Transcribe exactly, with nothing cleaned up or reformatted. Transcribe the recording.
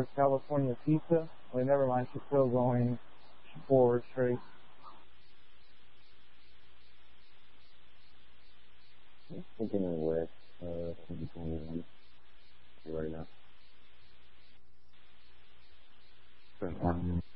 towards California Pizza. Wait, never mind. She's still going forward straight. I'm thinking of west, uh, twenty-one right now.